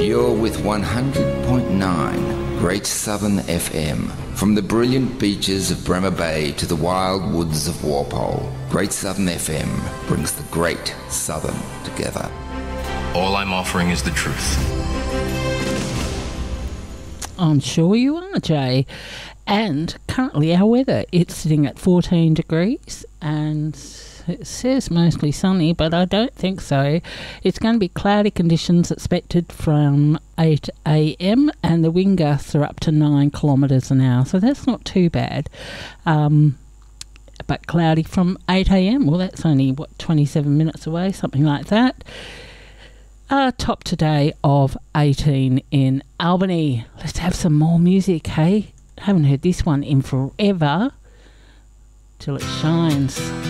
You're with 100.9 Great Southern FM. From the brilliant beaches of Bremer Bay to the wild woods of Walpole, Great Southern FM brings the Great Southern together. All I'm offering is the truth. I'm sure you are, Jay. And currently our weather, it's sitting at 14 degrees and it says mostly sunny, but I don't think so. It's going to be cloudy conditions expected from 8 a.m. and the wind gusts are up to 9 kilometres an hour, so that's not too bad. But cloudy from 8 a.m. Well, that's only, 27 minutes away, something like that. Top today of 18 in Albany. Let's have some more music, hey? Haven't heard this one in forever. Till It Shines.